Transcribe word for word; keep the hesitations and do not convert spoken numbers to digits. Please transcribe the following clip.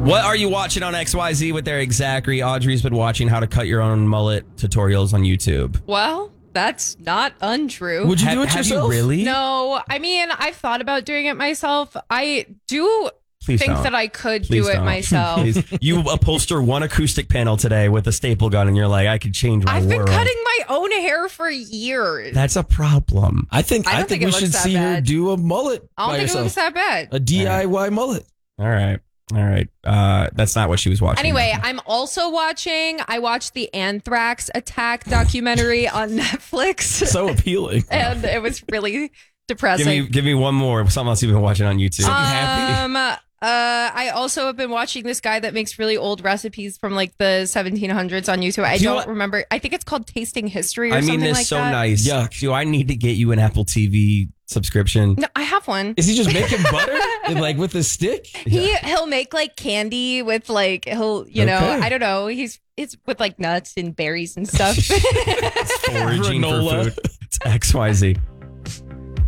What are you watching on X Y Z with Eric Zachary? Audrey's been watching how to cut your own mullet tutorials on YouTube. Well, that's not untrue. Would you have, do it have yourself? You really? No, I mean, I've thought about doing it myself. I do Please think don't. that I could Please do it don't. myself. Please. You upholster one acoustic panel today with a staple gun, and you're like, I could change my I've been world. cutting my own hair for years. That's a problem. I think I I, don't think, think it we looks should that see her bad. do a mullet I don't by think herself. it looks that bad. A D I Y mullet. All right. All right. Uh, that's not what she was watching. Anyway, I'm also watching, I watched the Anthrax attack documentary on Netflix. So appealing. And it was really give depressing. me give me one more. Something else you've been watching on YouTube. Um, uh, I also have been watching this guy that makes really old recipes from like the seventeen hundreds on YouTube. I Do you don't want- remember. I think it's called Tasting History or I mean something this like so that. nice. Yuck. Do I need to get you an Apple T V subscription? No, I have one. Is he just making butter and like with a stick? He he'll make like candy with like he'll you know Okay. I don't know he's it's with like nuts and berries and stuff. Foraging for Granola. food. It's X Y Z.